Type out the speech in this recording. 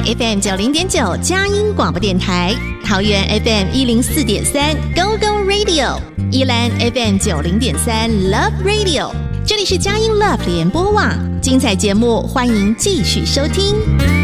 FM 90.9佳音广播电台，桃园 FM 104.3 Go Go Radio， 宜兰 FM 90.3 Love Radio。这里是佳音 Love 联播网，精彩节目欢迎继续收听。